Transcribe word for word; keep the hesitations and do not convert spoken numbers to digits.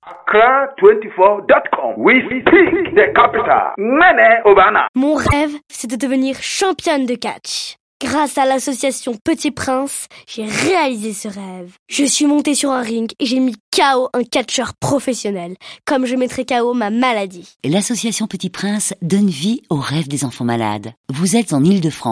Accra vingt-quatre point com. We speak the capital. Nene Obana. Mon rêve, c'est de devenir championne de catch. Grâce à l'association Petit Prince, j'ai réalisé ce rêve. Je suis montée sur un ring et j'ai mis K O un catcheur professionnel, comme je mettrai K O ma maladie. L'association Petit Prince donne vie aux rêves des enfants malades. Vous êtes en Île-de-France.